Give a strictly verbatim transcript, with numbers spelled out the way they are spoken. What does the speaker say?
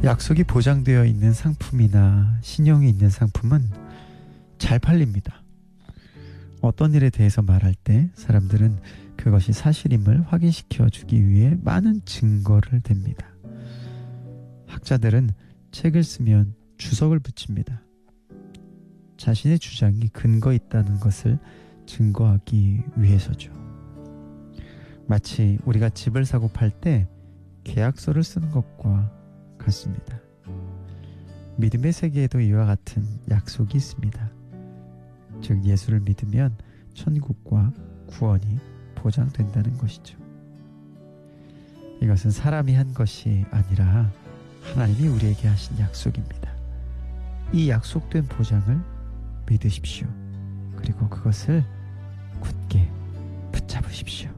약속이 보장되어 있는 상품이나 신용이 있는 상품은 잘 팔립니다. 어떤 일에 대해서 말할 때 사람들은 그것이 사실임을 확인시켜 주기 위해 많은 증거를 댑니다. 학자들은 책을 쓰면 주석을 붙입니다. 자신의 주장이 근거 있다는 것을 증거하기 위해서죠. 마치 우리가 집을 사고 팔 때 계약서를 쓰는 것과 같습니다. 믿음의 세계에도 이와 같은 약속이 있습니다. 즉 예수를 믿으면 천국과 구원이 보장된다는 것이죠. 이것은 사람이 한 것이 아니라 하나님이 우리에게 하신 약속입니다. 이 약속된 보장을 믿으십시오. 그리고 그것을 굳게 붙잡으십시오.